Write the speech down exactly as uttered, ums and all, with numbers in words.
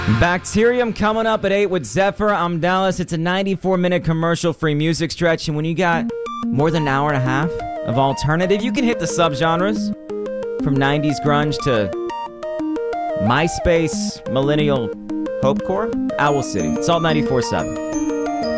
Bacterium coming up at eight with Zephyr. I'm Dallas. It's a ninety-four minute commercial-free music stretch, and when you got more than an hour and a half of alternative, you can hit the subgenres from nineties grunge to MySpace, millennial hopecore, Owl City. It's all ninety-four seven.